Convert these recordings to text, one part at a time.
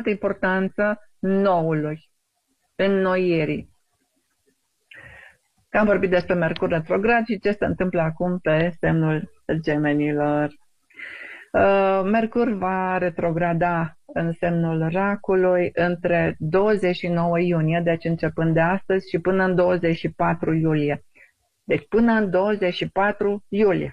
multă importanță noului, înnoirii. Am vorbit despre Mercur retrograd și ce se întâmplă acum pe semnul Gemenilor. Mercur va retrograda în semnul Racului între 29 iunie, deci începând de astăzi, și până în 24 iulie. Deci până în 24 iulie.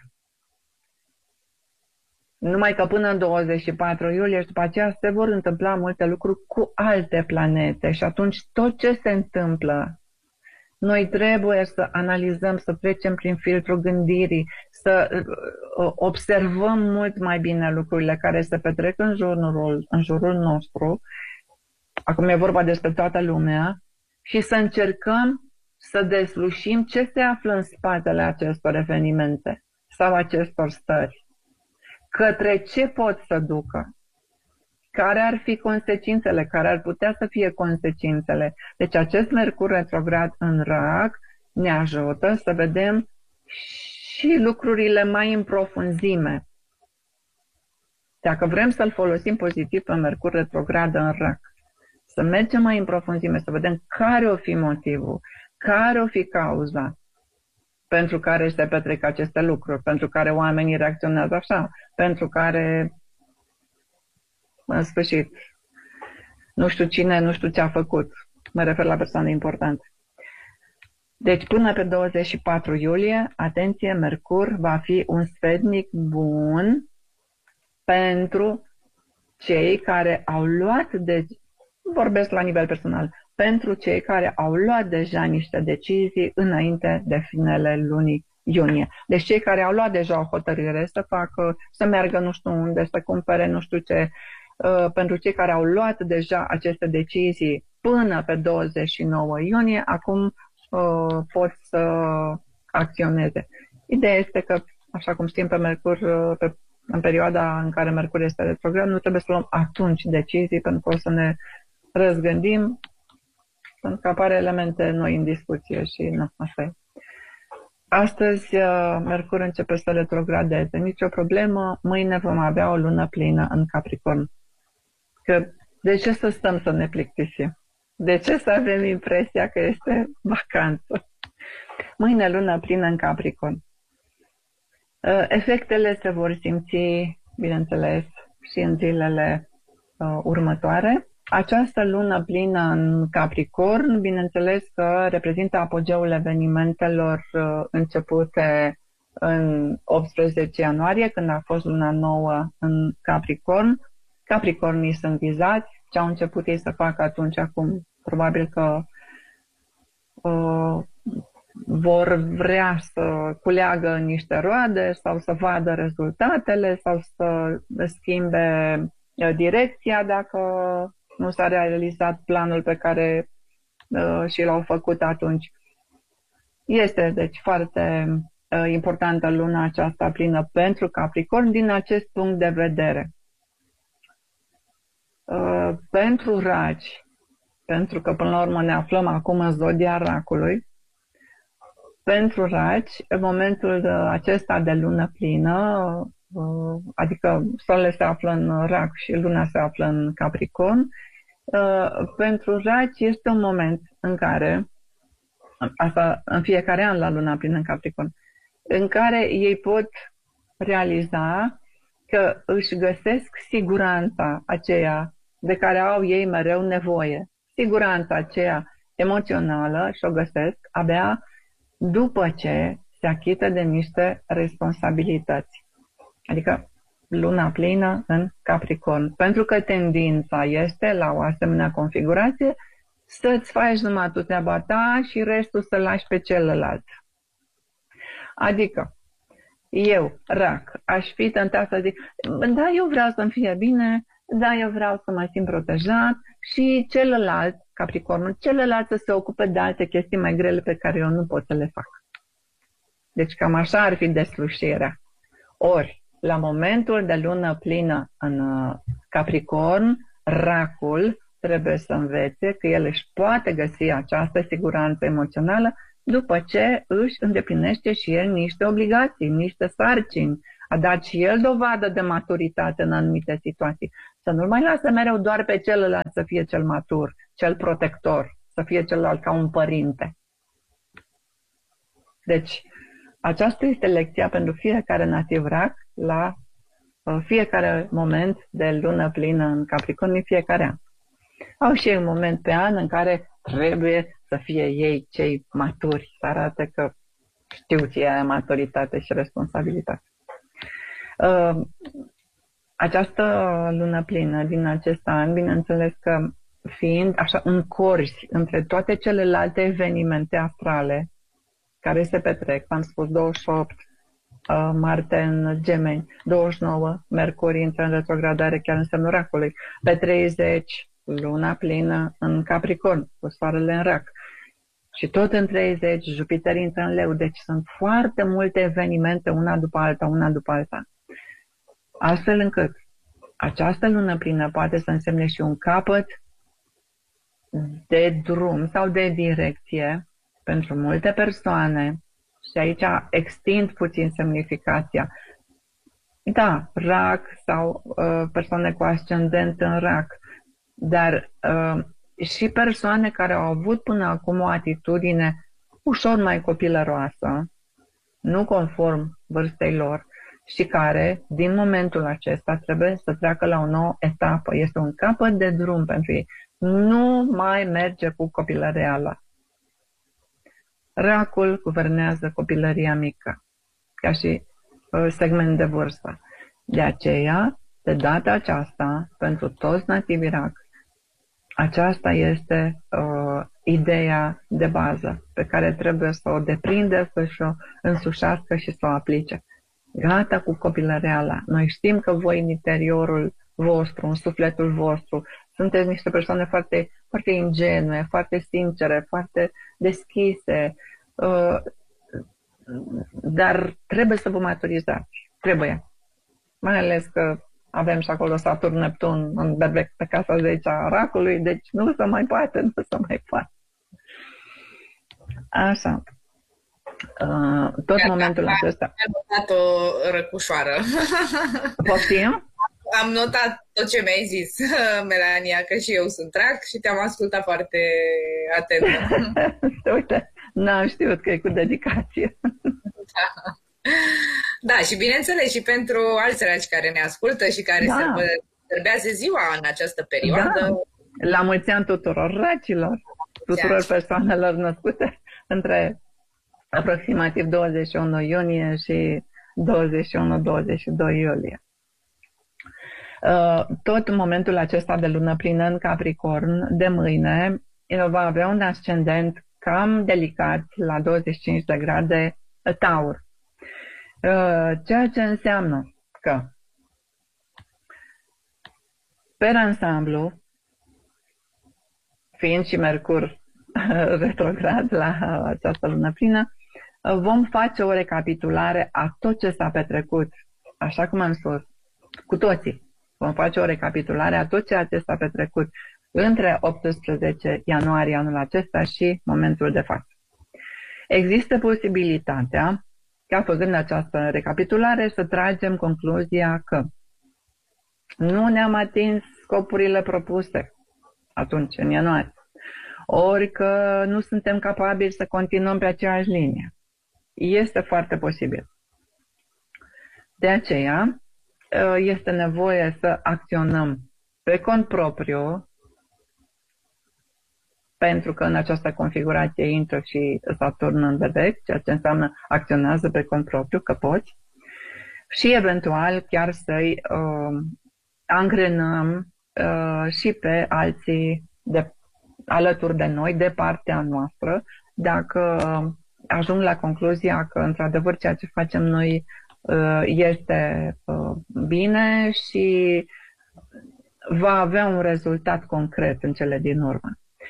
Numai că până în 24 iulie și după aceea se vor întâmpla multe lucruri cu alte planete și atunci tot ce se întâmplă, noi trebuie să analizăm, să trecem prin filtrul gândirii, să observăm mult mai bine lucrurile care se petrec în jurul nostru. Acum e vorba despre toată lumea și să încercăm să deslușim ce se află în spatele acestor evenimente sau acestor stări. Către ce pot să ducă? Care ar fi consecințele? Care ar putea să fie consecințele? Deci acest Mercur retrograd în Rac ne ajută să vedem și lucrurile mai în profunzime. Dacă vrem să-l folosim pozitiv pe Mercur retrograd în Rac, să mergem mai în profunzime, să vedem care o fi motivul, care o fi cauza pentru care se petrec aceste lucruri, pentru care oamenii reacționează așa, pentru care, în sfârșit, nu știu cine, nu știu ce a făcut. Mă refer la persoane importante. Deci până pe 24 iulie, atenție, Mercur va fi un sfetnic bun pentru cei care au luat, vorbesc la nivel personal, pentru cei care au luat deja niște decizii înainte de finele lunii iunie. Deci cei care au luat deja o hotărâre să facă, să meargă nu știu unde, să cumpere nu știu ce, pentru cei care au luat deja aceste decizii până pe 29 iunie, acum pot să acționeze. Ideea este că, așa cum știm pe Mercur, în perioada în care Mercur este retrograd, nu trebuie să luăm atunci decizii, pentru că o să ne răzgândim, pentru că apare elemente noi în discuție și nu, asta e. Astăzi Mercur începe să retrogradeze, nicio problemă, mâine vom avea o lună plină în Capricorn. Că de ce să stăm să ne plictisim? De ce să avem impresia că este vacanță? Mâine lună plină în Capricorn. Efectele se vor simți, bineînțeles, și în zilele următoare. Această lună plină în Capricorn, bineînțeles că reprezintă apogeul evenimentelor începute în 18 ianuarie, când a fost luna nouă în Capricorn. Capricornii sunt vizați, ce au început ei să facă atunci, acum probabil că vor vrea să culeagă niște roade sau să vadă rezultatele sau să schimbe direcția dacă nu s-a realizat planul pe care și l-au făcut atunci. Este deci foarte importantă luna aceasta plină pentru Capricorn din acest punct de vedere. Pentru Raci, pentru că până la urmă ne aflăm acum în zodia Racului, pentru Raci, în momentul acesta de lună plină, adică Soarele se află în Rac și Luna se află în Capricorn, pentru Raci este un moment în care, asta în fiecare an la luna plină în Capricorn, în care ei pot realiza că își găsesc siguranța aceea de care au ei mereu nevoie. Siguranța aceea emoțională și o găsesc abia după ce se achită de niște responsabilități. Adică luna plină în Capricorn. Pentru că tendința este la o asemenea configurație să-ți faci numai tu treaba ta și restul să lași pe celălalt. Adică eu, Rac, aș fi tentat să zic, da, eu vreau să-mi fie bine, da, eu vreau să mă simt protejat și celălalt, Capricornul, celălalt să se ocupe de alte chestii mai grele pe care eu nu pot să le fac. Deci cam așa ar fi deslușirea. Ori, la momentul de lună plină în Capricorn, Racul trebuie să învețe că el își poate găsi această siguranță emoțională după ce își îndeplinește și el niște obligații, niște sarcini. A dat și el dovadă de maturitate în anumite situații. Să nu-l mai lase mereu doar pe celălalt să fie cel matur, cel protector, să fie celălalt ca un părinte. Deci, aceasta este lecția pentru fiecare nativ rac la fiecare moment de lună plină în Capricorn, în fiecare an. Au și ei un moment pe an în care trebuie să fie ei cei maturi, să arate că știu ce e maturitate și responsabilitate. Această lună plină din acest an, bineînțeles că fiind așa în corzi între toate celelalte evenimente astrale care se petrec, am spus 28, Marte în Gemeni, 29, Mercur intră în retrogradare chiar în semnul Racului, pe 30, luna plină în Capricorn, cu soarele în Rac. Și tot în 30, Jupiter intră în Leu, deci sunt foarte multe evenimente, una după alta, astfel încât această lună plină poate să însemne și un capăt de drum sau de direcție pentru multe persoane. Și aici extind puțin semnificația. Da, Rac sau persoane cu ascendent în Rac, dar și persoane care au avut până acum o atitudine ușor mai copilăroasă, nu conform vârstei lor, și care, din momentul acesta, trebuie să treacă la o nouă etapă. Este un capăt de drum pentru ei. Nu mai merge cu copilăreala. Racul guvernează copilăria mică, ca și segment de vârstă. De aceea, de data aceasta, pentru toți nativii Rac, aceasta este ideea de bază pe care trebuie să o deprinde, să o însușească și să o aplice. Gata cu copilăreala. Noi știm că voi în interiorul vostru, în sufletul vostru, sunteți niște persoane foarte, foarte ingenue, foarte sincere, foarte deschise, dar trebuie să vă maturizați. Trebuie. Mai ales că avem și acolo Saturn-Neptun în Berbec pe casa 10 a Racului, deci nu se mai poate, nu se mai poate. Așa. Tot Iar momentul acesta. Am notat o răcușoară. Poftim? Am notat tot ce mi-ai zis, Melania, că și eu sunt Rac și te-am ascultat foarte atent. Uite, n-am știut că e cu dedicație. Da. Da, și bineînțeles și pentru alți raci care ne ascultă și care sărbătează ziua în această perioadă. Da. La mulți ani tuturor racilor, tuturor persoanelor născute între aproximativ 21 iunie și 21-22 iulie. Tot în momentul acesta de lună plină în Capricorn, de mâine, el va avea un ascendent cam delicat la 25 de grade Taur. Ceea ce înseamnă că pe ansamblu, fiind și Mercur retrograd la această lună plină, vom face o recapitulare a tot ce s-a petrecut, așa cum am spus, cu toții. Vom face o recapitulare a tot ceea ce s-a petrecut între 18 ianuarie anul acesta și momentul de față. Există posibilitatea ca, făcând această recapitulare, să tragem concluzia că nu ne-am atins scopurile propuse atunci, în ianuarie, ori că nu suntem capabili să continuăm pe aceeași linie. Este foarte posibil. De aceea, este nevoie să acționăm pe cont propriu, pentru că în această configurație intră și Saturn în Berbec, ceea ce înseamnă acționează pe cont propriu, că poți, și eventual chiar să-i angrenăm și pe alții alături de noi, de partea noastră, dacă ajung la concluzia că într-adevăr ceea ce facem noi este bine și va avea un rezultat concret în cele din urmă.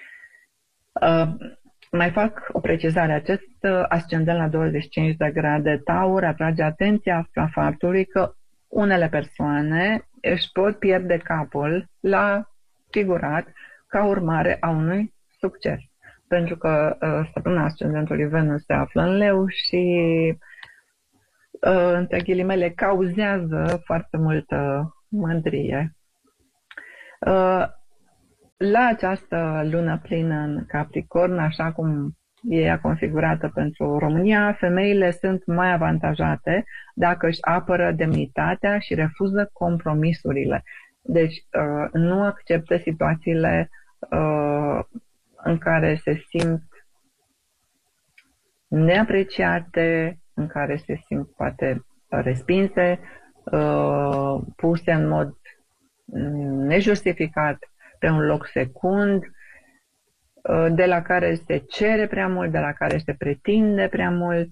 Mai fac o precizare. Acest ascendent la 25 de grade Taur atrage atenția asupra faptului că unele persoane își pot pierde capul la figurat ca urmare a unui succes. Pentru că stăpâna ascendentului Venus se află în Leu și între ghilimele cauzează foarte multă mândrie La această lună plină în Capricorn, așa cum e ea configurată pentru România, femeile sunt mai avantajate dacă își apără demnitatea și refuză compromisurile. Deci nu acceptă situațiile în care se simt neapreciate, în care se simt poate respinse, puse în mod nejustificat pe un loc secund, de la care se cere prea mult, de la care se pretinde prea mult.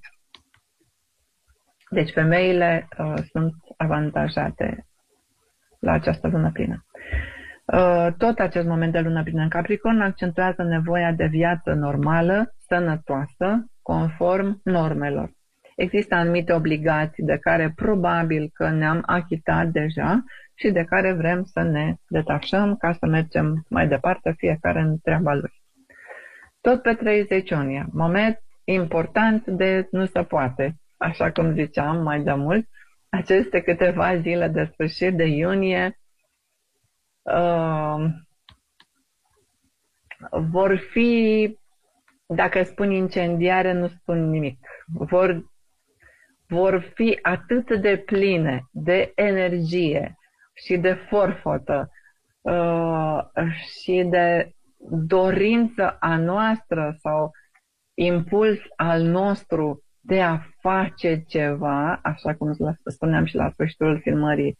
Deci femeile sunt avantajate la această lună plină. Tot acest moment de lună plină în Capricorn accentuează nevoia de viață normală, sănătoasă, conform normelor. Există anumite obligații de care probabil că ne-am achitat deja și de care vrem să ne detașăm ca să mergem mai departe, fiecare în treaba lui. Tot pe 30 iunie, moment important de nu se poate, așa cum ziceam mai de mult, aceste câteva zile de sfârșit de iunie vor fi, dacă spun incendiare, nu spun nimic, vor fi atât de pline de energie și de forfotă și de dorință a noastră sau impuls al nostru de a face ceva, așa cum spuneam și la sfârșitul filmării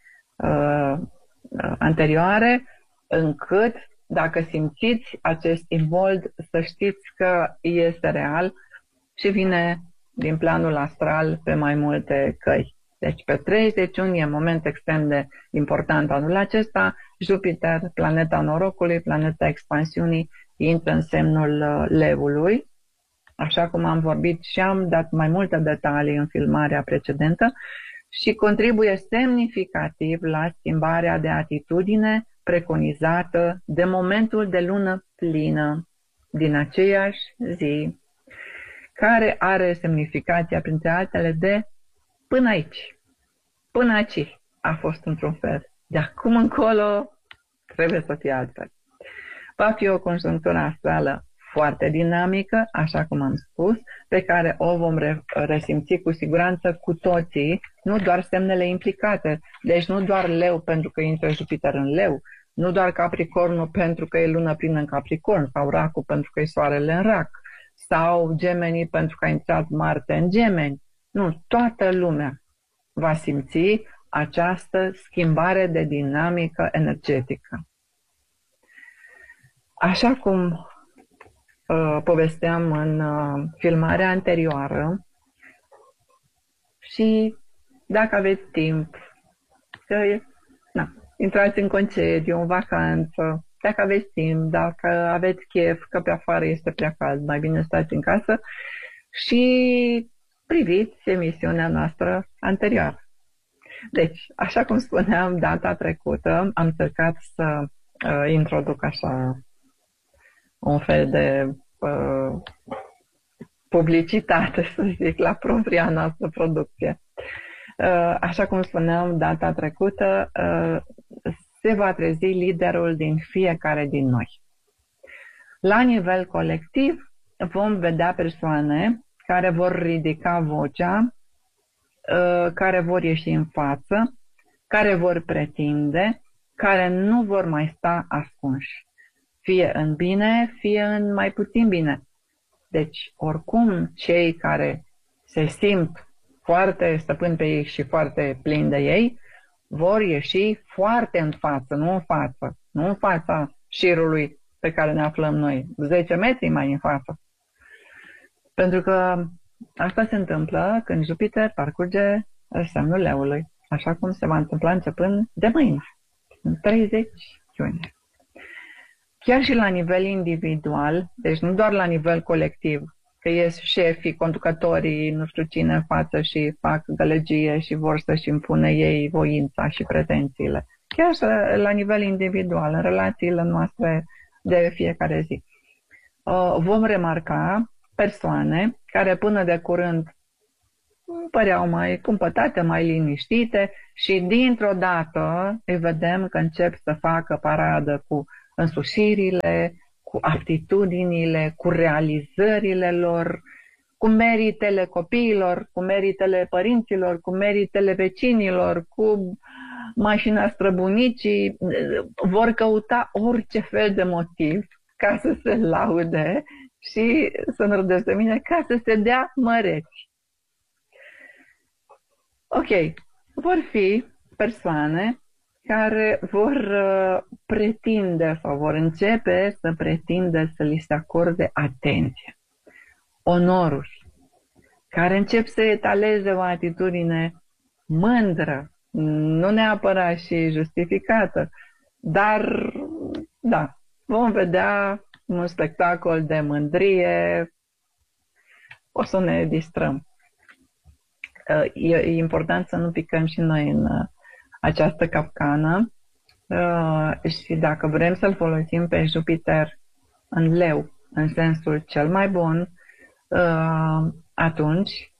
anterioare, încât dacă simțiți acest imbold, să știți că este real și vine din planul astral pe mai multe căi. Deci pe 30 iunie, moment extrem de important anul acesta, Jupiter, planeta norocului, planeta expansiunii, intră în semnul Leului, așa cum am vorbit și am dat mai multe detalii în filmarea precedentă, și contribuie semnificativ la schimbarea de atitudine preconizată de momentul de lună plină din aceeași zi, care are semnificația, printre altele, de până aici, până aici a fost într-un fel. De acum încolo trebuie să fie altfel. Va fi o conjunctură astrală foarte dinamică, așa cum am spus, pe care o vom resimți cu siguranță cu toții, nu doar semnele implicate. Deci nu doar Leu pentru că intră Jupiter în Leu, nu doar Capricornul pentru că e lună plină în Capricorn, sau Racul pentru că e soarele în Rac, sau Gemenii pentru că a intrat Marte în Gemeni. Nu, toată lumea va simți această schimbare de dinamică energetică. Așa cum povesteam în filmarea anterioară, și dacă aveți timp, intrați în concediu, în vacanță, dacă aveți timp, dacă aveți chef că pe afară este prea cald, mai bine stați în casă și priviți emisiunea noastră anterioară. Deci, așa cum spuneam data trecută, am încercat să introduc așa un fel de publicitate, să zic, la propria noastră producție. Așa cum spuneam data trecută, se va trezi liderul din fiecare din noi. La nivel colectiv vom vedea persoane care vor ridica vocea, care vor ieși în față, care vor pretinde, care nu vor mai sta ascunși, fie în bine, fie în mai puțin bine. Deci, oricum, cei care se simt foarte stăpâni pe ei și foarte plini de ei, vor ieși foarte în față, nu în fața șirului pe care ne aflăm noi, 10 metri mai în față. Pentru că asta se întâmplă când Jupiter parcurge semnul Leului, așa cum se va întâmpla începând de mâine, în 30 iunie. Chiar și la nivel individual, deci nu doar la nivel colectiv, că ies șefii, conducătorii, nu știu cine în față și fac gălăgie și vor să-și impune ei voința și pretențiile. Chiar și la nivel individual, în relațiile noastre de fiecare zi. Vom remarca persoane care până de curând păreau mai cumpătate, mai liniștite și dintr-o dată îi vedem că încep să facă paradă cu însușirile, cu aptitudinile, cu realizările lor, cu meritele copiilor, cu meritele părinților, cu meritele vecinilor, cu mașina străbunicii. Vor căuta orice fel de motiv ca să se laude și să nu râdeți de mine, ca să se dea măreți. Ok, vor fi persoane care vor pretinde sau vor începe să pretinde să li se acorde atenție, onoruri, care încep să etaleze o atitudine mândră, nu neapărat și justificată, dar da, vom vedea un spectacol de mândrie, o să ne distrăm. E important să nu picăm și noi în această capcană și dacă vrem să-l folosim pe Jupiter în leu, în sensul cel mai bun, atunci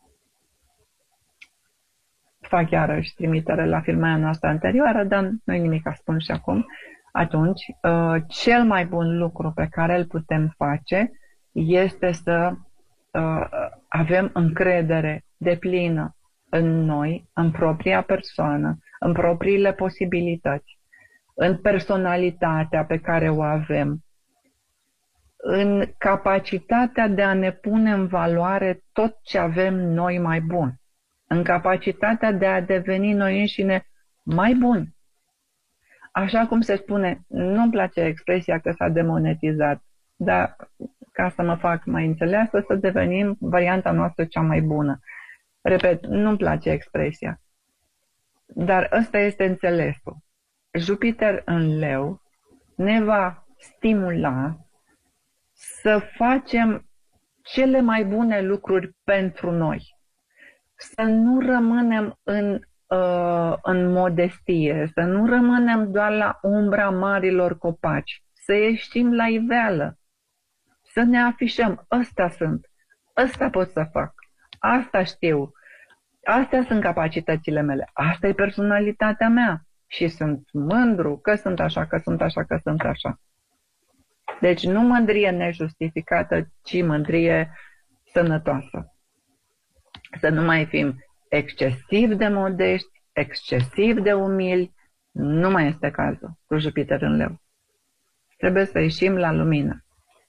fac iarăși trimitere la filmarea noastră anterioară, dar nu-i nimic a spun și acum. Atunci, cel mai bun lucru pe care îl putem face este să avem încredere deplină în noi, în propria persoană, în propriile posibilități, în personalitatea pe care o avem, în capacitatea de a ne pune în valoare tot ce avem noi mai bun, în capacitatea de a deveni noi înșine mai buni. Așa cum se spune, nu-mi place expresia că s-a demonetizat, dar ca să mă fac mai înțeleasă, să devenim varianta noastră cea mai bună. Repet, nu-mi place expresia, dar ăsta este înțelesul. Jupiter în leu ne va stimula să facem cele mai bune lucruri pentru noi. Să nu rămânem în modestie, să nu rămânem doar la umbra marilor copaci, să ieșim la iveală, să ne afișăm, ăsta sunt, ăsta pot să fac, asta știu, astea sunt capacitățile mele, asta e personalitatea mea și sunt mândru că sunt așa, că sunt așa, că sunt așa. Deci nu mândrie nejustificată, ci mândrie sănătoasă. Să nu mai fim excesiv de modești, excesiv de umili, nu mai este cazul cu Jupiter în leu. Trebuie să ieșim la lumină.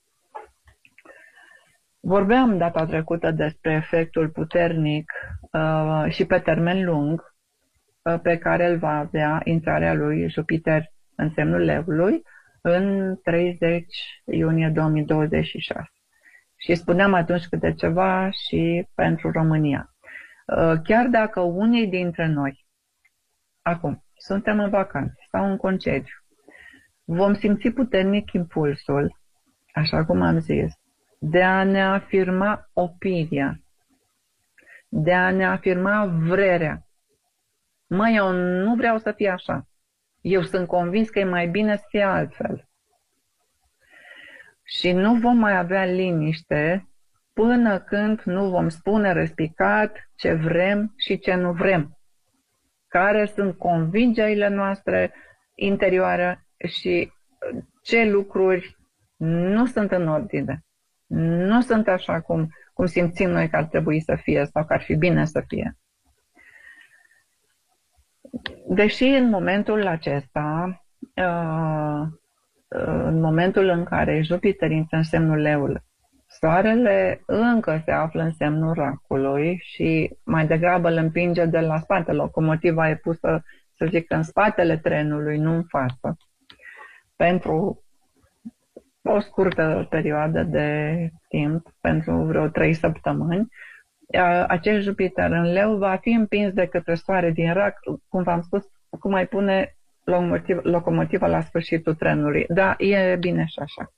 Vorbeam data trecută despre efectul puternic și pe termen lung pe care îl va avea intrarea lui Jupiter în semnul leului în 30 iunie 2026. Și spuneam atunci câte ceva și pentru România. Chiar dacă unii dintre noi, acum, suntem în vacanță sau în concediu, vom simți puternic impulsul, așa cum am zis, de a ne afirma opinia, de a ne afirma vrerea. Măi, eu nu vreau să fie așa. Eu sunt convins că e mai bine să fie altfel. Și nu vom mai avea liniște până când nu vom spune răspicat ce vrem și ce nu vrem. Care sunt convingerile noastre interioare și ce lucruri nu sunt în ordine. Nu sunt așa cum simțim noi că ar trebui să fie sau că ar fi bine să fie. Deși în momentul acesta, în momentul în care Jupiter intră în semnul leului, Soarele încă se află în semnul racului și mai degrabă îl împinge de la spate. Locomotiva e pusă, să zic, în spatele trenului, nu în față. Pentru o scurtă perioadă de timp, pentru vreo 3 săptămâni, acest Jupiter în leu va fi împins de către soare din rac, cum v-am spus, cum mai pune locomotiva la sfârșitul trenului. Da, e bine și așa.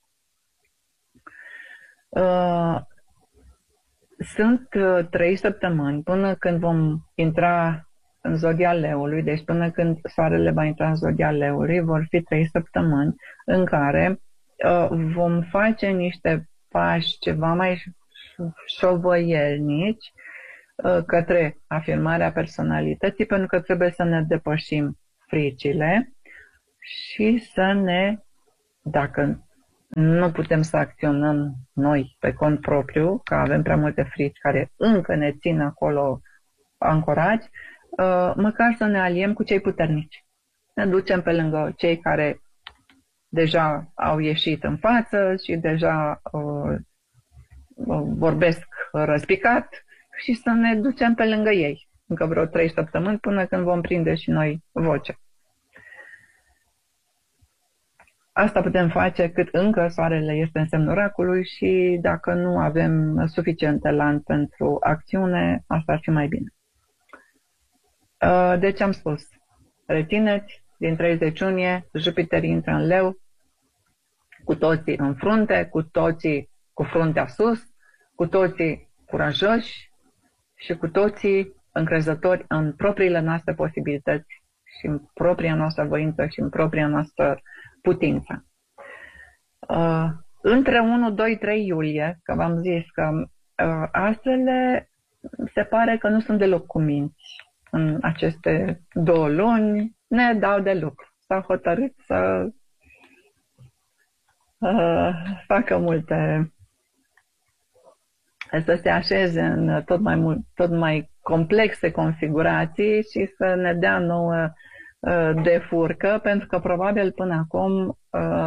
Sunt 3 săptămâni până când vom intra în zodia leului, deci până când soarele va intra în zodia leului, vor fi 3 săptămâni în care vom face niște pași ceva mai șovăielnici către afirmarea personalității, pentru că trebuie să ne depășim fricile și să ne, dacă nu putem să acționăm noi pe cont propriu, că avem prea multe frici care încă ne țin acolo ancorați, măcar să ne aliem cu cei puternici. Ne ducem pe lângă cei care deja au ieșit în față și deja vorbesc răspicat și să ne ducem pe lângă ei încă vreo 3 săptămâni până când vom prinde și noi voce. Asta putem face cât încă soarele este în semnul racului și dacă nu avem suficient elan pentru acțiune, asta ar fi mai bine. Deci am spus, rețineți, din 30 iunie, Jupiter intră în Leu, cu toții în frunte, cu toții cu fruntea sus, cu toții curajoși și cu toții încrezători în propriile noastre posibilități și în propria noastră voință și în propria noastră putință. Între 1, 2, 3 iulie, că v-am zis că astrele se pare că nu sunt deloc cuminți în aceste 2 luni, ne dau de lucru. S-au hotărât să facă multe, să se așeze în tot mai complexe configurații și să ne dea nouă de furcă, pentru că probabil până acum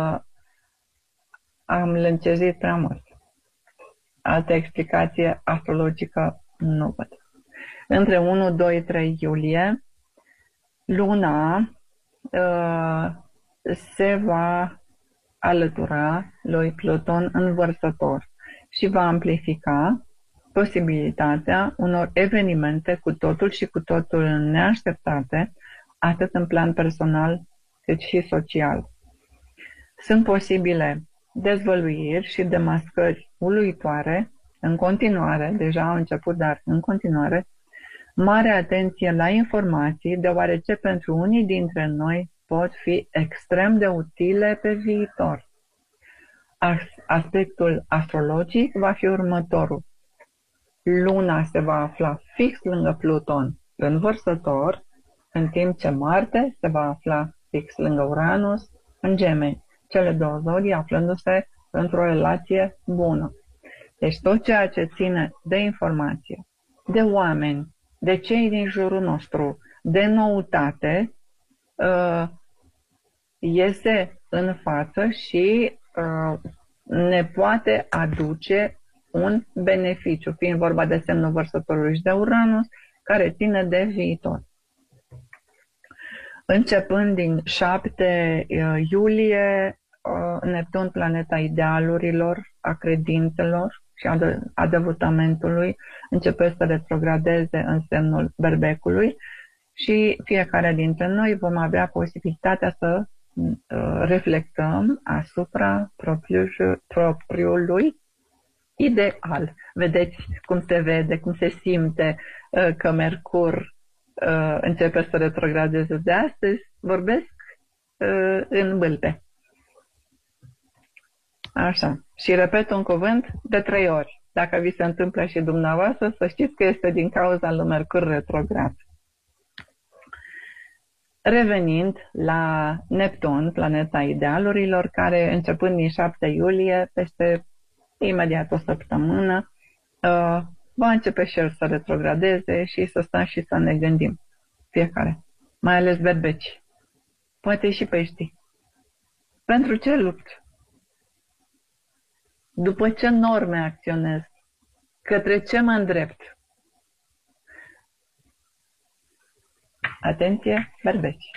am lâncezit prea mult. Altă explicație astrologică nu văd. Între 1, 2, 3 iulie, luna se va alătura lui Pluton în Vărsător și va amplifica posibilitatea unor evenimente cu totul și cu totul neașteptate, atât în plan personal cât și social. Sunt posibile dezvăluiri și demascări uluitoare în continuare, deja au început, dar în continuare, mare atenție la informații, deoarece pentru unii dintre noi pot fi extrem de utile pe viitor. Aspectul astrologic va fi următorul. Luna se va afla fix lângă Pluton în Vărsător, în timp ce Marte se va afla fix lângă Uranus în Gemeni, cele 2 zodii aflându-se într-o relație bună. Deci tot ceea ce ține de informație, de oameni, de cei din jurul nostru, de noutate, iese în față și ne poate aduce un beneficiu, fiind vorba de semnul Vărsătorului și de Uranus, care ține de viitor. Începând din 7 iulie, Neptun, planeta idealurilor, a credințelor și a devotamentului, începe să retrogradeze în semnul Berbecului și fiecare dintre noi vom avea posibilitatea să reflectăm asupra propriului ideal. Vedeți cum se vede, cum se simte că Mercur începe să retrogradeze de astăzi. Vorbesc în bâlbe. Așa. Și repet un cuvânt de 3 ori. Dacă vi se întâmplă și dumneavoastră, să știți că este din cauza lui Mercur retrograd. Revenind la Neptun, planeta idealurilor, care începând din 7 iulie, peste imediat o săptămână, va începe și el să retrogradeze și să stăm și să ne gândim. Fiecare. Mai ales berbeci. Poate și peștii. Pentru ce lupt? După ce norme acționez? Către ce mă îndrept? Atenție, berbeci.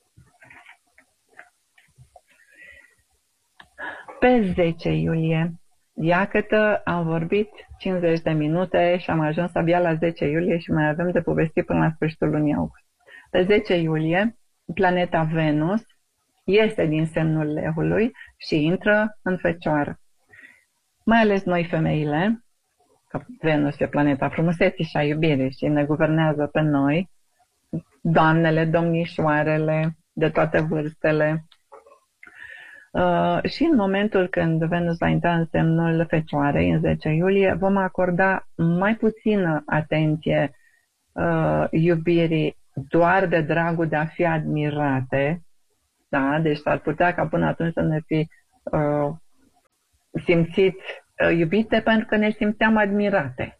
Pe 10 iulie, iată, am vorbit 50 de minute și am ajuns abia la 10 iulie și mai avem de povestit până la sfârșitul lunii august. Pe 10 iulie, planeta Venus iese din semnul Leului și intră în Fecioară. Mai ales noi femeile, că Venus e planeta frumuseții și a iubirii și ne guvernează pe noi, doamnele, domnișoarele, de toate vârstele, Și în momentul când Venus va intra în semnul Fecioarei, în 10 iulie, vom acorda mai puțină atenție iubirii doar de dragul de a fi admirate, da? Deci s-ar putea ca până atunci să ne fi simțit iubite pentru că ne simțeam admirate.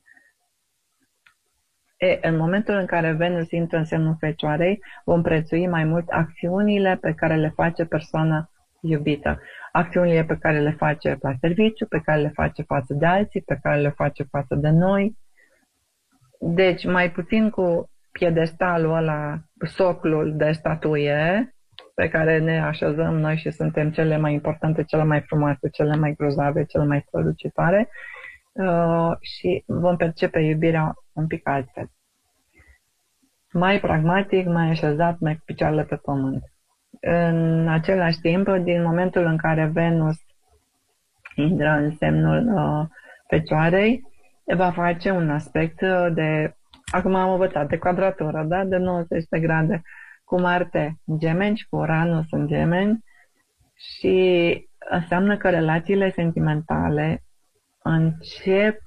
În momentul în care Venus intră în semnul Fecioarei, vom prețui mai mult acțiunile pe care le face persoana iubită. Acțiunile pe care le face la serviciu, pe care le face față de alții, pe care le face față de noi. Deci mai puțin cu piedestalul ăla, soclul de statuie pe care ne așezăm noi și suntem cele mai importante, cele mai frumoase, cele mai grozave, cele mai strălucitoare, și vom percepe iubirea un pic altfel. Mai pragmatic, mai așezat, mai cu picioarele pe pământ. În același timp, din momentul în care Venus intră în semnul Fecioarei, va face un aspect de, acum am învățat, de quadratură, da? De 90 de grade, cu Marte în Gemeni și cu Uranus în Gemeni, și înseamnă că relațiile sentimentale încep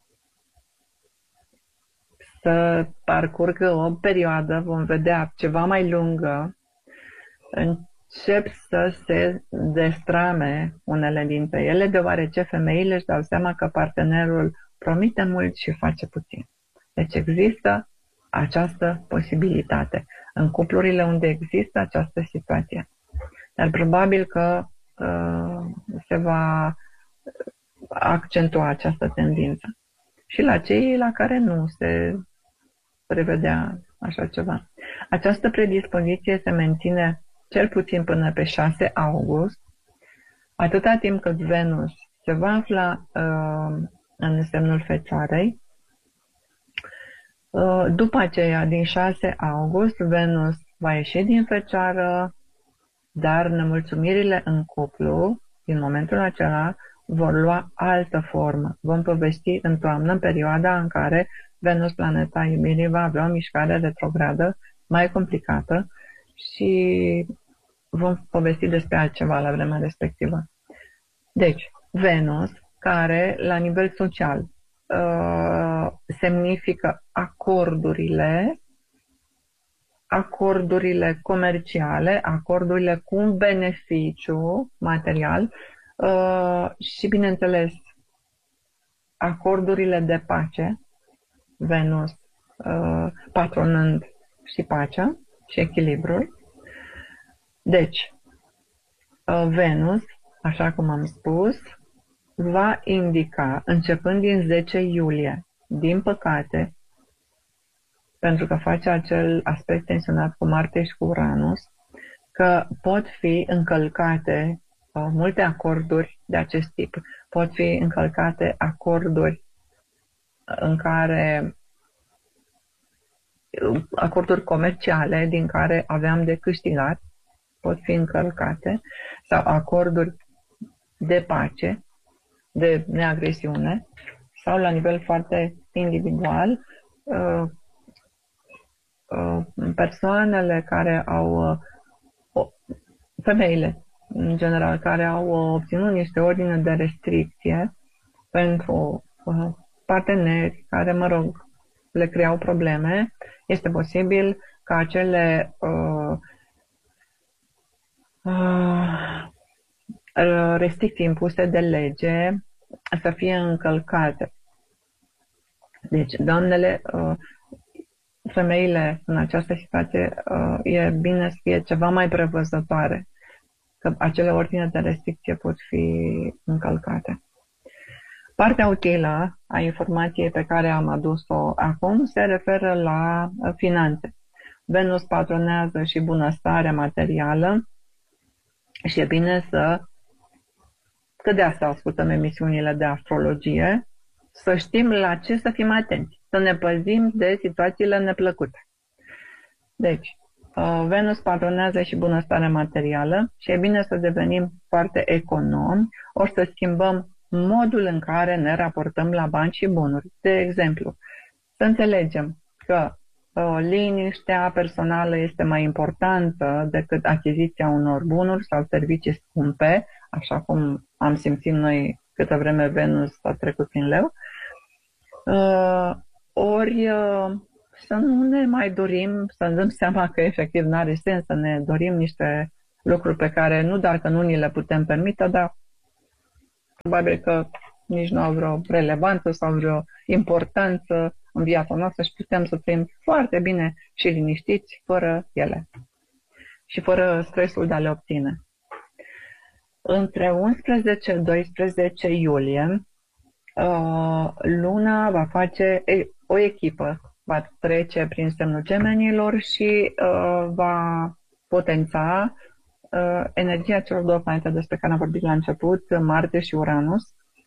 să parcurgă o perioadă, vom vedea, ceva mai lungă, încep să se destrame unele dintre ele, deoarece femeile își dau seama că partenerul promite mult și face puțin. Deci există această posibilitate în cuplurile unde există această situație. Dar probabil că se va accentua această tendință. Și la cei la care nu se prevedea așa ceva. Această predispoziție se menține cel puțin până pe 6 august, atâta timp cât Venus se va afla în semnul Fecioarei. După aceea, din 6 august, Venus va ieși din Fecioară, dar nemulțumirile în cuplu, din momentul acela, vor lua altă formă. Vom povesti în toamnă, în perioada în care Venus, planeta iubirii, va avea o mișcare retrogradă mai complicată și vom povesti despre altceva la vremea respectivă. Deci, Venus, care la nivel social semnifică acordurile comerciale, acordurile cu un beneficiu material și, bineînțeles, acordurile de pace, Venus patronând și pacea și echilibrul. Deci, Venus, așa cum am spus, va indica, începând din 10 iulie, din păcate, pentru că face acel aspect tensionat cu Marte și cu Uranus, că pot fi încălcate multe acorduri de acest tip. Pot fi încălcate acorduri în care acorduri comerciale din care aveam de câștigat, pot fi încălcate, sau acorduri de pace, de neagresiune, sau la nivel foarte individual, persoanele care au, femeile în general, care au obținut niște ordine de restricție pentru parteneri care, mă rog, le creau probleme, este posibil ca acele restricții impuse de lege să fie încălcate. Deci, doamnele, femeile în această situație e bine să fie ceva mai prevăzătoare, că acele ordine de restricție pot fi încălcate. Partea utilă a informației pe care am adus-o acum se referă la finanțe. Venus patronează și bunăstarea materială și e bine că de asta ascultăm emisiunile de astrologie, să știm la ce să fim atenți, să ne păzim de situațiile neplăcute. Deci, Venus patronează și bunăstarea materială și e bine să devenim foarte economi, ori să schimbăm modul în care ne raportăm la bani și bunuri. De exemplu, să înțelegem că liniștea personală este mai importantă decât achiziția unor bunuri sau servicii scumpe, așa cum am simțit noi câtă vreme Venus a trecut prin Leu. Ori să nu ne mai dorim, să ne dăm seama că efectiv nu are sens să ne dorim niște lucruri pe care nu doar că nu ni le putem permite, dar probabil că nici nu au vreo relevanță sau vreo importanță în viața noastră și putem să trăim foarte bine și liniștiți fără ele și fără stresul de a le obține. Între 11-12 iulie, Luna va face o echipă, va trece prin semnul Gemenilor și va potența energia celor două planete despre care am vorbit la început, Marte și Uranus.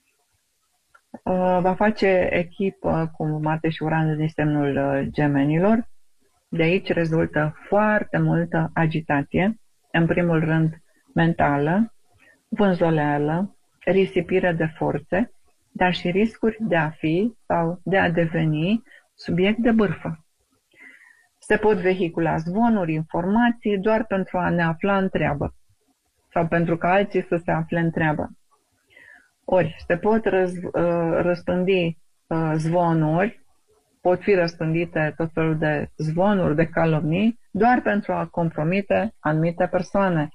Va face echipă cu Marte și Uranus din semnul Gemenilor. De aici rezultă foarte multă agitație, în primul rând mentală, vânzoleală, risipire de forțe, dar și riscuri de a fi sau de a deveni subiect de bârfă. Se pot vehicula zvonuri, informații doar pentru a ne afla în treabă sau pentru ca alții să se afle în treabă. Ori se pot răspândi zvonuri, pot fi răspândite tot felul de zvonuri, de calomnii, doar pentru a compromite anumite persoane.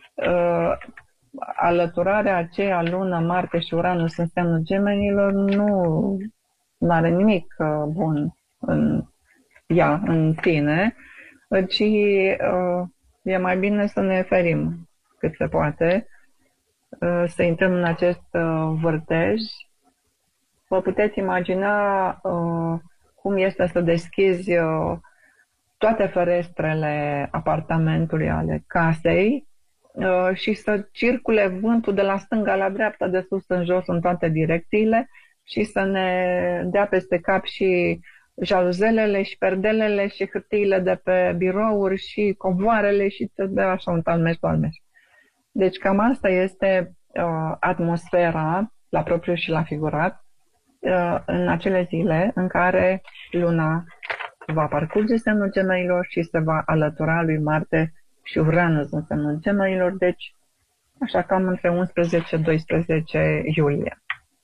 Alăturarea aceea Lună, Marte și Uranus în semnul Gemenilor nu are nimic bun în ea, în sine, ci e mai bine să ne ferim cât se poate, să intrăm în acest vârtej. Vă puteți imagina cum este să deschizi toate ferestrele apartamentului, ale casei, și să circule vântul de la stânga la dreapta, de sus în jos, în toate direcțiile și să ne dea peste cap și jaluzelele și perdelele și hârtiile de pe birouri și covoarele și să dea așa un talmeș. Deci cam asta este atmosfera la propriu și la figurat în acele zile în care Luna va parcurge semnul Gemenilor și se va alătura lui Marte și Uranus în semnul Gemenilor, deci așa cam între 11-12 iulie.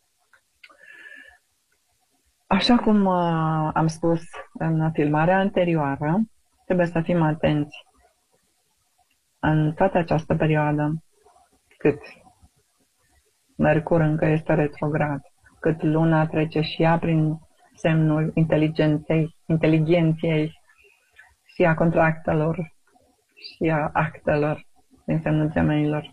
Așa cum am spus în filmarea anterioară, trebuie să fim atenți în toată această perioadă, cât Mercur încă este retrograd, cât Luna trece și ea prin semnul inteligenței și a contractelor și a actelor din semnul Gemenilor.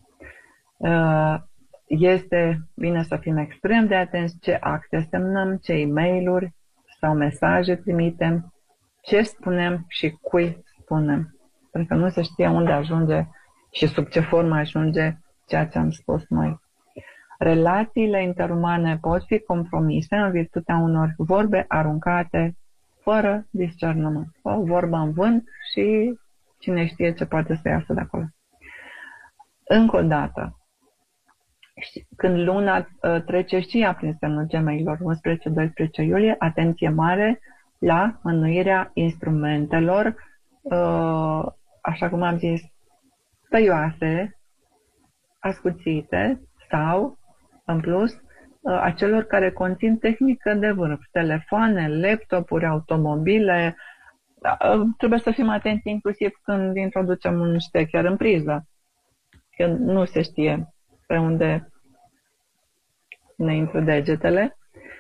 Este bine să fim extrem de atenți ce acte semnăm, ce e-mail-uri sau mesaje trimitem, ce spunem și cui spunem. Pentru că nu se știe unde ajunge și sub ce formă ajunge ceea ce am spus noi. Relațiile interumane pot fi compromise în virtutea unor vorbe aruncate fără discernământ. O vorbă în vânt și cine știe ce poate să iasă de acolo. Încă o dată, când Luna trece și ea prin semnul Gemenilor, 11-12 iulie, atenție mare la mânuirea instrumentelor, așa cum am zis, tăioase, ascuțite sau, în plus, a celor care conțin tehnică de vârf, telefoane, laptopuri, automobile. Trebuie să fim atenți inclusiv când introducem un ștecher în priză, că nu se știe pe unde ne intră degetele.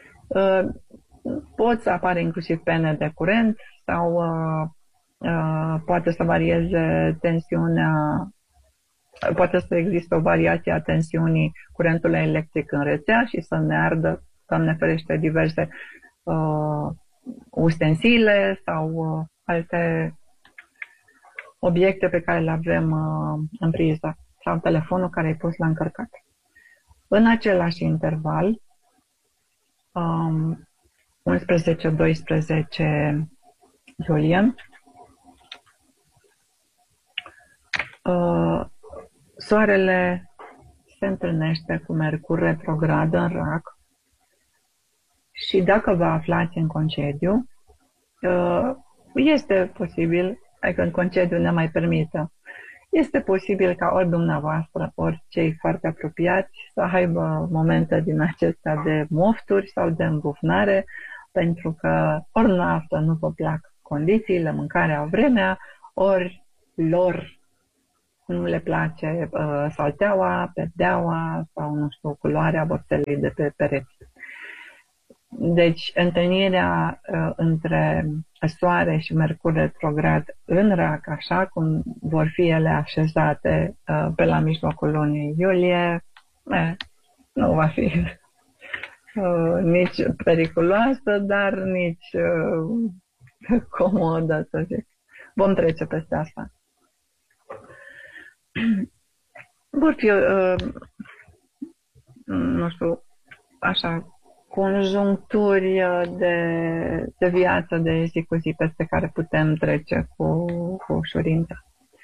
Pot să apară inclusiv pene de curent sau poate să varieze tensiunea, poate să existe o variație a tensiunii curentului electric în rețea și să ne ardă, Doamne ferește, diverse ustensile sau alte obiecte pe care le avem în priză sau telefonul care e pus la încărcat. În același interval, 11-12 iulie, Soarele se întâlnește cu Mercur retrograd în Rac și dacă vă aflați în concediu, este posibil, adică în concediu ne mai permită, este posibil ca ori dumneavoastră, ori cei foarte apropiați să aibă momente din acestea de mofturi sau de îngufnare, pentru că ori noastră nu vă plac condițiile, mâncarea, vremea, ori lor nu le place salteaua, perdeaua sau, nu știu, culoarea vopselei de pe pereți. Deci, întâlnirea între Soare și Mercur retrograd în Rac, așa cum vor fi ele așezate pe la mijlocul lunii iulie, nu va fi nici periculoasă, dar nici comodă, să zic. Vom trece peste asta. Vor fi, nu știu, așa, conjuncturi de viață de zi cu zi peste care putem trece cu ușurință.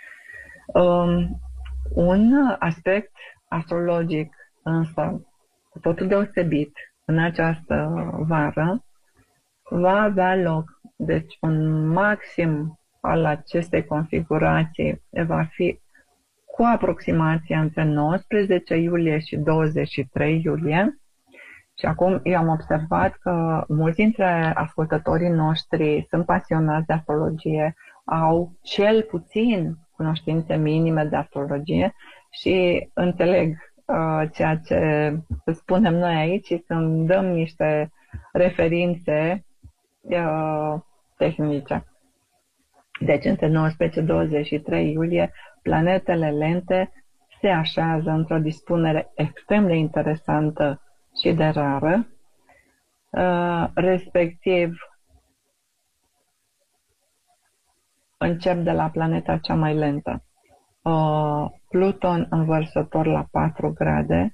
Un aspect astrologic însă cu totul deosebit în această vară va avea loc. Deci un maxim al acestei configurații va fi cu aproximație între 19 iulie și 23 iulie. Și acum eu am observat că mulți dintre ascultătorii noștri sunt pasionați de astrologie, au cel puțin cunoștințe minime de astrologie și înțeleg ceea ce spunem noi aici și să-mi dăm niște referințe tehnice. Deci între 19-23 iulie planetele lente se așează într-o dispunere extrem de interesantă și de rară, respectiv încep de la planeta cea mai lentă. Pluton învărsător la 4 grade,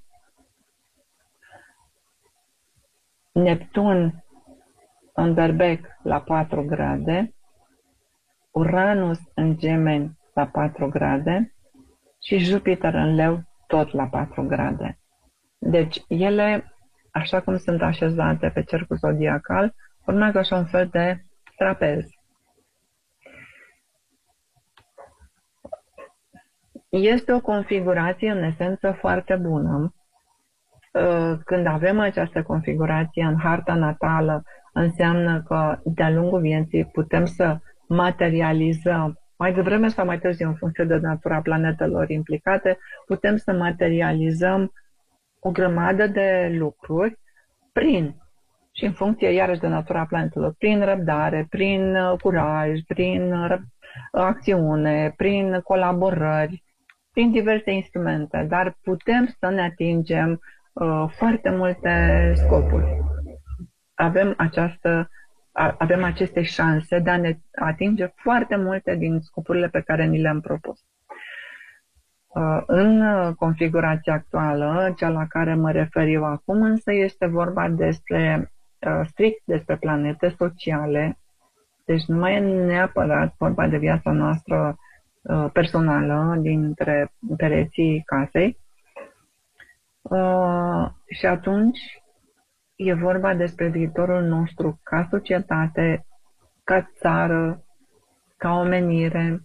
Neptun în Berbec la 4 grade, Uranus în Gemeni la 4 grade și Jupiter în Leu tot la 4 grade. Deci ele, așa cum sunt așezate pe cercul zodiacal, urmează așa un fel de trapez. Este o configurație în esență foarte bună. Când avem această configurație în harta natală, înseamnă că de-a lungul vieții putem să materializăm, mai devreme sau mai târziu, în funcție de natura planetelor implicate, putem să materializăm o grămadă de lucruri și în funcție iarăși de natura planetelor, prin răbdare, prin curaj, prin acțiune, prin colaborări, prin diverse instrumente, dar putem să ne atingem foarte multe scopuri. Avem aceste șanse de a ne atinge foarte multe din scopurile pe care ni le-am propus. În configurația actuală, cea la care mă refer eu acum, însă este vorba strict despre planete sociale, deci nu mai e neapărat vorba de viața noastră personală dintre pereții casei. Și atunci e vorba despre viitorul nostru ca societate, ca țară, ca omenire,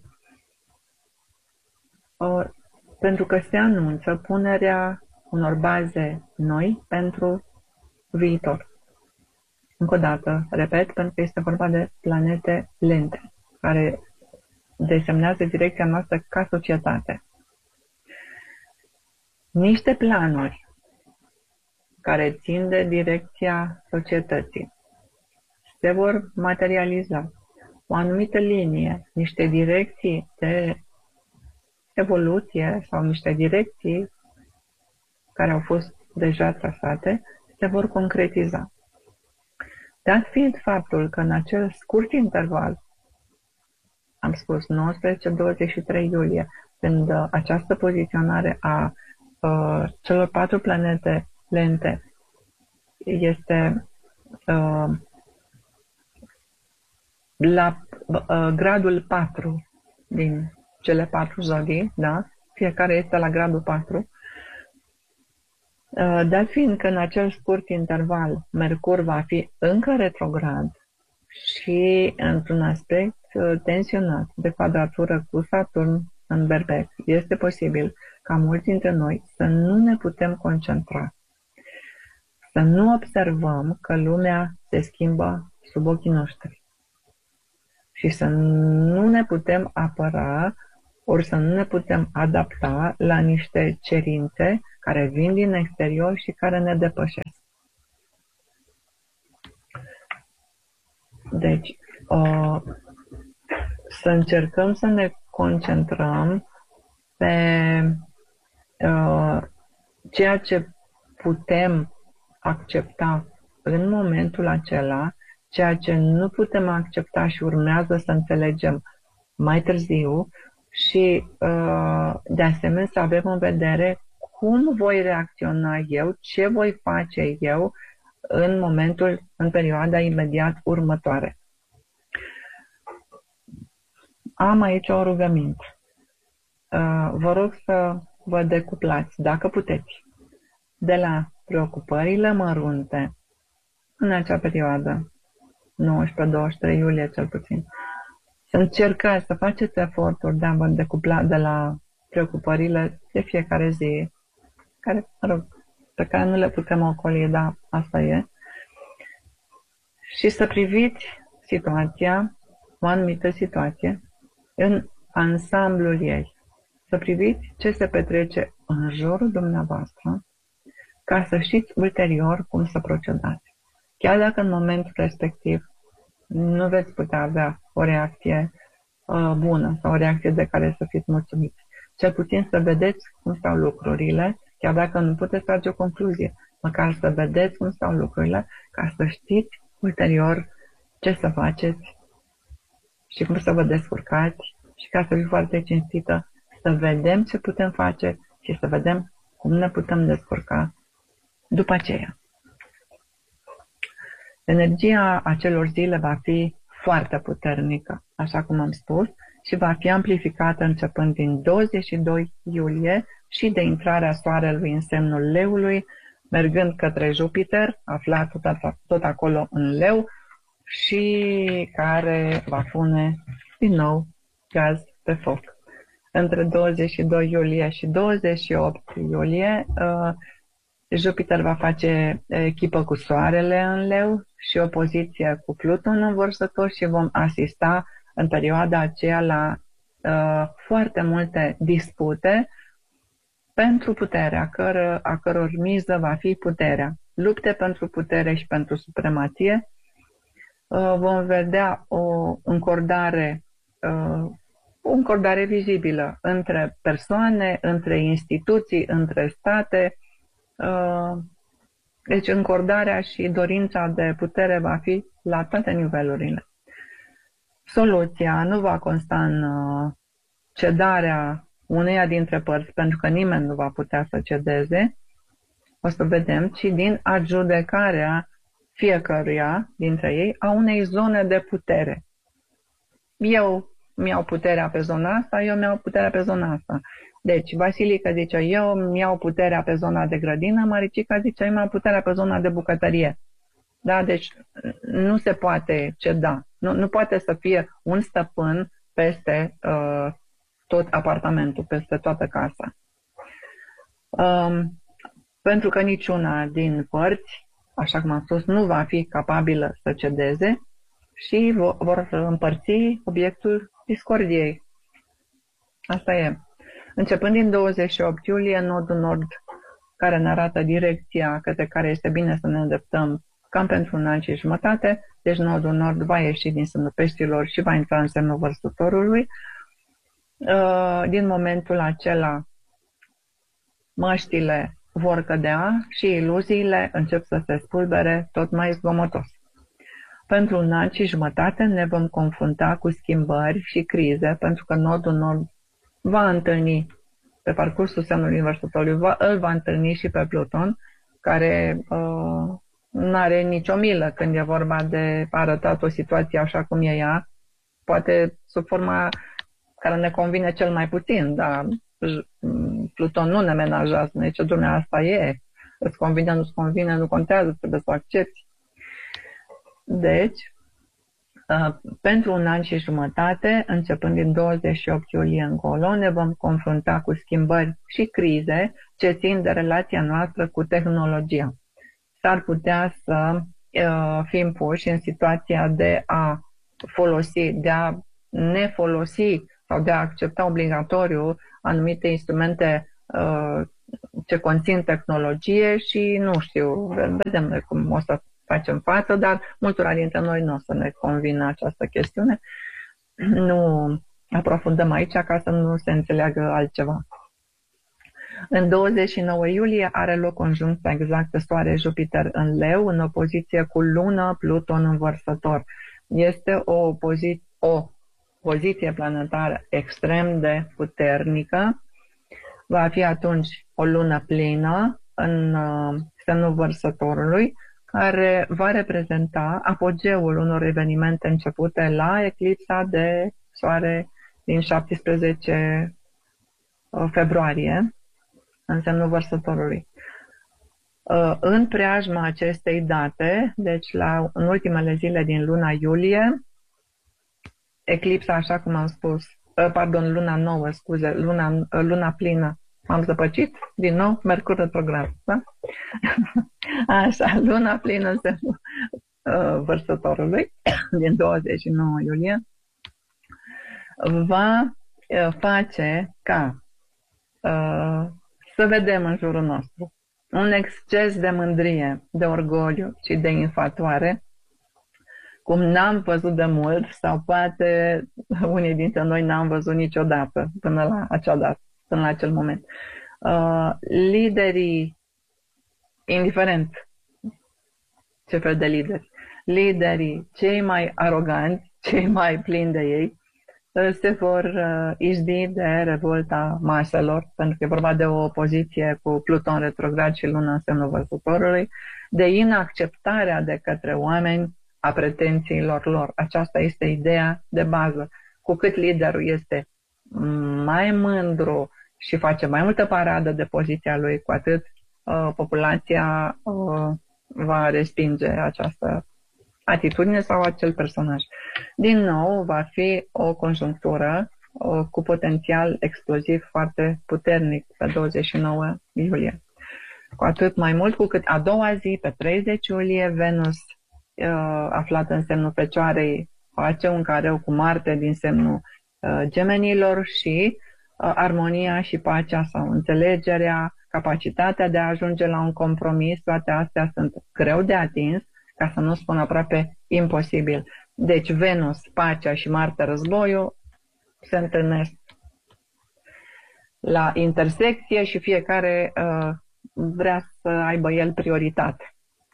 pentru că se anunță punerea unor baze noi pentru viitor. Încă o dată, repet, pentru că este vorba de planete lente, care desemnează direcția noastră ca societate. Niște planuri care țin de direcția societății se vor materializa. O anumită linie, niște direcții de evoluție sau niște direcții care au fost deja trasate se vor concretiza. Dat fiind faptul că în acel scurt interval, am spus 19-23 iulie, când această poziționare a celor 4 planete lente este la gradul 4 din cele 4 zodii, da? Fiecare este la gradul 4. Dat fiind că în acel scurt interval Mercur va fi încă retrograd și într-un aspect tensionat de quadratură cu Saturn în berbec, este posibil ca mulți dintre noi să nu ne putem concentra, să nu observăm că lumea se schimbă sub ochii noștri și să nu ne putem apăra ori să nu ne putem adapta la niște cerințe care vin din exterior și care ne depășesc. Deci, să încercăm să ne concentrăm pe ceea ce putem accepta în momentul acela, ceea ce nu putem accepta și urmează să înțelegem mai târziu și, de asemenea, să avem în vedere cum voi reacționa eu, ce voi face eu în perioada imediat următoare. Am aici o rugăminte. Vă rog să vă decuplați, dacă puteți, de la preocupările mărunte în acea perioadă, 19-23 iulie cel puțin. Să încercați să faceți eforturi de a vă decupla de la preocupările de fiecare zi, care, pe care nu le putem ocoli, dar asta e, și să priviți situația, o anumită situație, în ansamblul ei. Să priviți ce se petrece în jurul dumneavoastră, ca să știți ulterior cum să procedați. Chiar dacă în momentul respectiv nu veți putea avea o reacție bună sau o reacție de care să fiți mulțumiți, cel puțin să vedeți cum stau lucrurile, chiar dacă nu puteți trage o concluzie, măcar să vedeți cum stau lucrurile, ca să știți ulterior ce să faceți și cum să vă descurcați și, ca să fiu foarte cinstită, să vedem ce putem face și să vedem cum ne putem descurca după aceea. Energia acelor zile va fi foarte puternică, așa cum am spus, și va fi amplificată începând din 22 iulie și de intrarea soarelui în semnul leului, mergând către Jupiter, aflat tot acolo în leu, și care va pune din nou gaz pe foc. Între 22 iulie și 28 iulie, Jupiter va face echipă cu Soarele în leu și opoziție cu Pluton în Vărsător și vom asista în perioada aceea la foarte multe dispute pentru puterea, a căror miză va fi puterea. Lupte pentru putere și pentru supremație. Vom vedea o încordare vizibilă între persoane, între instituții, între state. Deci încordarea și dorința de putere va fi la toate nivelurile. Soluția nu va consta în cedarea uneia dintre părți, pentru că nimeni nu va putea să cedeze, o să vedem, ci din adjudecarea fiecăruia dintre ei a unei zone de putere. Eu mi-au puterea pe zona asta, eu mi-au puterea pe zona asta. Deci, Vasilica zice, eu mi-au puterea pe zona de grădină, Maricica zice, eu mi-au puterea pe zona de bucătărie. Da? Deci, nu se poate ceda. Nu poate să fie un stăpân peste tot apartamentul, peste toată casa. Pentru că niciuna din părți, așa cum am spus, nu va fi capabilă să cedeze și vor împărți obiectul discordiei. Asta e. Începând din 28 iulie, nodul nord, care ne arată direcția către care este bine să ne îndreptăm cam pentru un an și jumătate, deci nodul nord va ieși din semnul Peștilor și va intra în semnul Vărsătorului. Din momentul acela, măștile vor cădea și iluziile încep să se spulbere tot mai zgomotos. Pentru un an și jumătate ne vom confrunta cu schimbări și crize, pentru că nodul nord va întâlni pe parcursul semnului Vărsătorului, îl va întâlni și pe Pluton, care nu are nicio milă când e vorba de arătat o situație așa cum e ea, poate sub forma care ne convine cel mai puțin, dar Pluton nu ne menajează, ne zice, Dumnezeu, asta e, îți convine, nu-ți convine, nu contează, trebuie să o accepti. Deci, Pentru un an și jumătate, începând din 28 iulie încolo, ne vom confrunta cu schimbări și crize ce țin de relația noastră cu tehnologia. S-ar putea să fim puși în situația de a folosi, de a ne folosi sau de a accepta obligatoriu anumite instrumente ce conțin tehnologie și nu știu, vedem noi cum o să facem față, dar multora dintre noi nu o să ne convină această chestiune. Nu aprofundăm aici ca să nu se înțeleagă altceva. În 29 iulie are loc conjuncția exactă Soare-Jupiter în Leu, în opoziție cu Lună, Pluton în Vărsător. Este o poziție planetară extrem de puternică. Va fi atunci o lună plină în semnul Vărsătorului, care va reprezenta apogeul unor evenimente începute la eclipsa de soare din 17 februarie, în semnul Vărsătorului. În preajma acestei date, deci în ultimele zile din luna iulie, eclipsa, așa cum am spus, luna nouă, scuze, luna plină, m-am zăpăcit, din nou, Mercur retrograd, da? Așa, luna plină în semnul Vărsătorului, din 29 iulie, va face ca să vedem în jurul nostru un exces de mândrie, de orgoliu și de infatuare, cum n-am văzut de mult sau poate unii dintre noi n-am văzut niciodată până la acea dată, până la acel moment. Liderii, indiferent ce fel de lideri, liderii cei mai aroganți, cei mai plini de ei, se vor izbi de revolta maselor, pentru că e vorba de o opoziție cu Pluton retrograd și Luna în semnul Vărsătorului, de inacceptarea de către oameni a pretențiilor lor. Aceasta este ideea de bază. Cu cât liderul este mai mândru și face mai multă paradă de poziția lui, cu atât populația va respinge această atitudine sau acel personaj. Din nou, va fi o conjunctură cu potențial exploziv foarte puternic pe 29 iulie. Cu atât mai mult cu cât a doua zi, pe 30 iulie, Venus, aflat în semnul Fecioarei, face un careu cu Marte din semnul Gemenilor și armonia și pacea sau înțelegerea, capacitatea de a ajunge la un compromis, toate astea sunt greu de atins, ca să nu spun aproape imposibil. Deci Venus, pacea și Marte, războiul, se întâlnesc la intersecție și fiecare vrea să aibă el prioritate.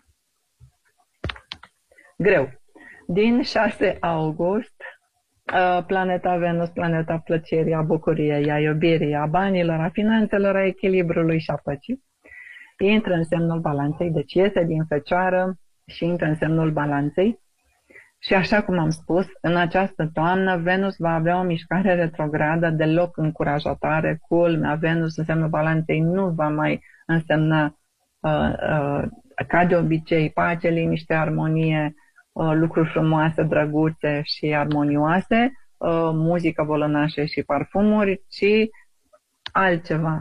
Greu. Din 6 august, planeta Venus, planeta plăcerii, a bucuriei, a iubirii, a banilor, a finanțelor, a echilibrului și a păcii, intră în semnul Balanței, deci iese din Fecioară și intră în semnul Balanței. Și așa cum am spus, în această toamnă Venus va avea o mișcare retrogradă deloc încurajatoare. Culmea, Venus în semnul Balanței nu va mai însemna ca de obicei pace, liniște, armonie, lucruri frumoase, drăguțe și armonioase, muzică volănașă și parfumuri, ci altceva.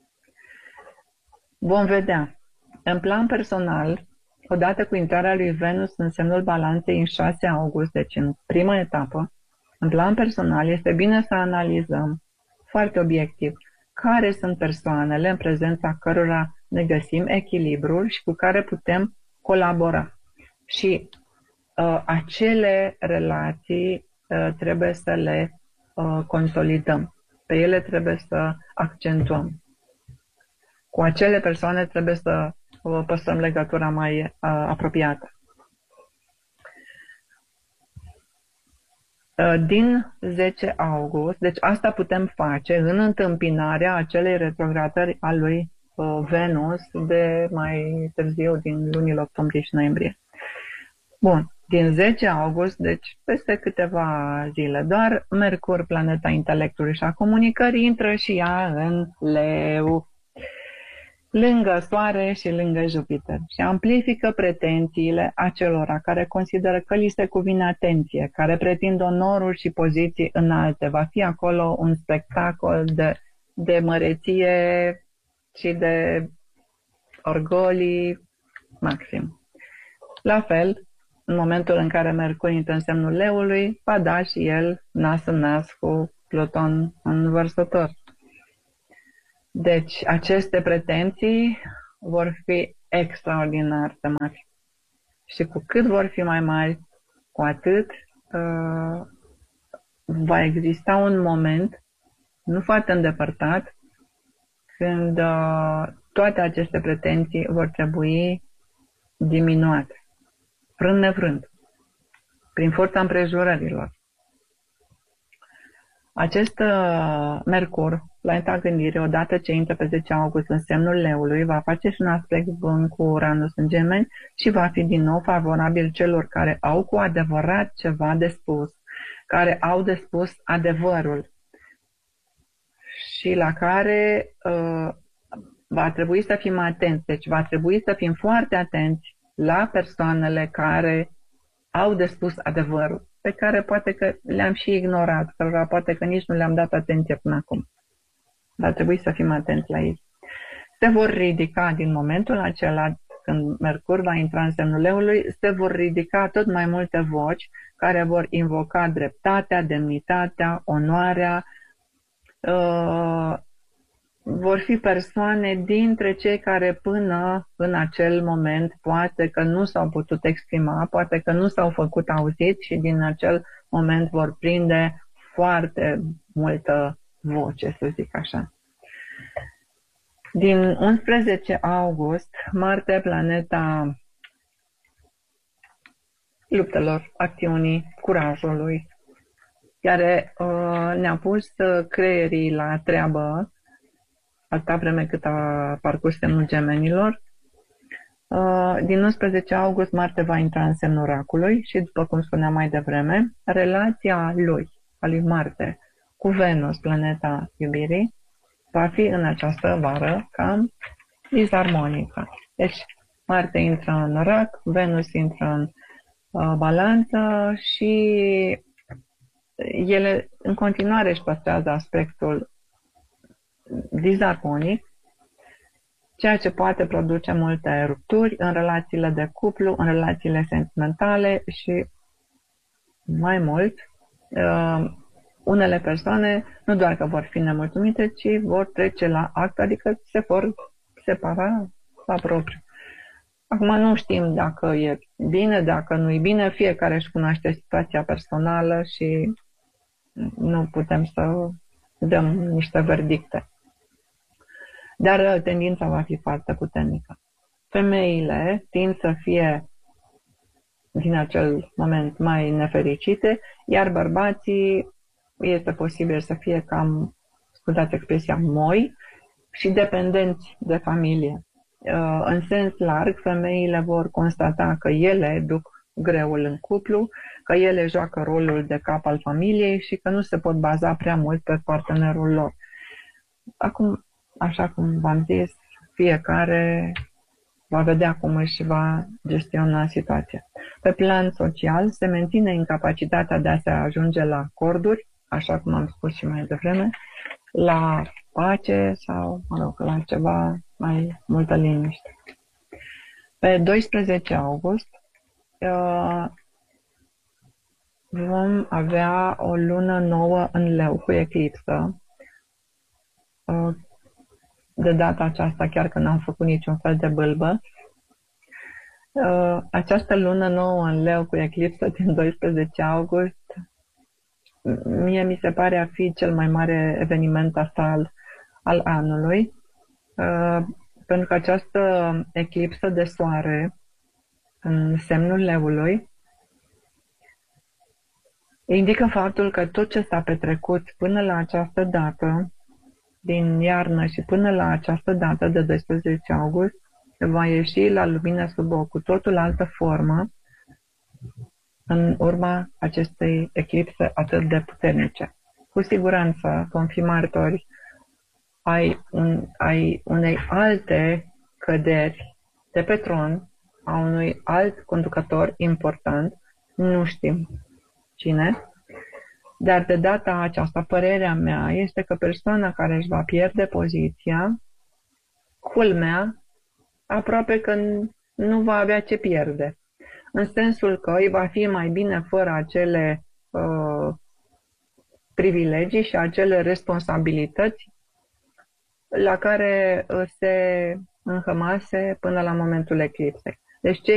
Vom vedea. În plan personal, odată cu intrarea lui Venus în semnul Balanței în 6 august, deci în prima etapă, în plan personal este bine să analizăm foarte obiectiv care sunt persoanele în prezența cărora ne găsim echilibrul și cu care putem colabora. Și acele relații trebuie să le consolidăm. Pe ele trebuie să accentuăm. Cu acele persoane trebuie să păstrăm legătura mai apropiată. Din 10 august, deci asta putem face în întâmpinarea acelei retrogradări a lui Venus de mai târziu, din lunile octombrie și noiembrie. Bun, din 10 august, deci peste câteva zile, doar Mercur, planeta intelectului și a comunicării, intră și ea în Leu. lângă Soare și lângă Jupiter și amplifică pretențiile acelora care consideră că li se cuvine atenție, care pretind onoruri și poziții înalte. Va fi acolo un spectacol de măreție și de orgolii maxim. La fel, în momentul în care Mercur intră în semnul Leului, va da și el nas în nas cu Pluton în Vărsător. Deci, aceste pretenții vor fi extraordinar de mari. Și cu cât vor fi mai mari, cu atât va exista un moment, nu foarte îndepărtat, când toate aceste pretenții vor trebui diminuate, frânt nevrând, prin forța împrejurărilor. Acest Mercur, planeta gândirii, odată ce intră pe 10 august în semnul Leului, va face și un aspect bun cu Uranus în Gemeni și va fi din nou favorabil celor care au cu adevărat ceva de spus, care au de spus adevărul și la care va trebui să fim atenți. Deci va trebui să fim foarte atenți la persoanele care au de spus adevărul, pe care poate că le-am și ignorat, cărora poate că nici nu le-am dat atenție până acum. Dar trebuie să fim atenți la ei. Se vor ridica din momentul acela, când Mercur va intra în semnul Leului, se vor ridica tot mai multe voci care vor invoca dreptatea, demnitatea, onoarea. Vor fi persoane dintre cei care până în acel moment poate că nu s-au putut exprima, poate că nu s-au făcut auzit și din acel moment vor prinde foarte multă voce, să zic așa. Din 11 august, Marte, planeta luptelor, acțiunii, curajului, care ne-a pus creierii la treabă atâta vreme cât a parcurs semnul Gemenilor. Din 11 august, Marte va intra în semnul Racului și, după cum spuneam mai devreme, relația lui, a lui Marte, cu Venus, planeta iubirii, va fi în această vară cam disarmonică. Deci, Marte intră în Rac, Venus intră în Balanță și ele în continuare își păstrează aspectul disarmonic, ceea ce poate produce multe rupturi în relațiile de cuplu, în relațiile sentimentale și mai mult, unele persoane nu doar că vor fi nemulțumite, ci vor trece la act, adică se vor separa la propriu. Acum nu știm dacă e bine, dacă nu e bine, fiecare își cunoaște situația personală și nu putem să dăm niște verdicte. Dar tendința va fi foarte puternică. Femeile tind să fie din acel moment mai nefericite, iar bărbații este posibil să fie cam, scuzați expresia, moi și dependenți de familie. În sens larg, femeile vor constata că ele duc greul în cuplu, că ele joacă rolul de cap al familiei și că nu se pot baza prea mult pe partenerul lor. Acum, așa cum v-am zis, fiecare va vedea cum își va gestiona situația. Pe plan social, se menține incapacitatea de a se ajunge la acorduri, așa cum am spus și mai devreme, la pace sau, mă rog, la ceva mai multă liniște. Pe 12 august vom avea o lună nouă în Leu cu eclipsă. De data aceasta, chiar că n-am făcut niciun fel de bâlbă, această lună nouă în Leu cu eclipsă din 12 august, mie mi se pare a fi cel mai mare eveniment astral al anului, pentru că această eclipsă de soare în semnul Leului indică faptul că tot ce s-a petrecut până la această dată, din iarnă și până la această dată de 12 august, va ieși la lumină sub o cu totul altă formă în urma acestei eclipse atât de puternice. Cu siguranță vom fi martori ai unei alte căderi de pe tron, a unui alt conducător important, nu știm cine, dar de data aceasta, părerea mea este că persoana care își va pierde poziția, culmea, aproape că nu va avea ce pierde. În sensul că îi va fi mai bine fără acele privilegii și acele responsabilități la care se înhămase până la momentul eclipsei. Deci